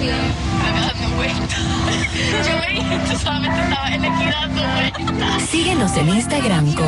Acá dando vueltas. Yo veía, tú solamente estaba en la equidad dando vueltas. Síguenos en Instagram